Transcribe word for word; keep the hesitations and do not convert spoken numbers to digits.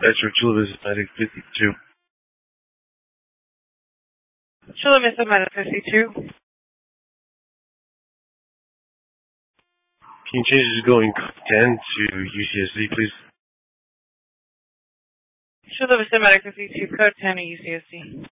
Metro Chula Vista Medic fifty-two. Chula Vista Medic fifty-two. Can you change it to going ten to U C S C, please? Chula Vista Medic fifty-two, code ten to U C S C.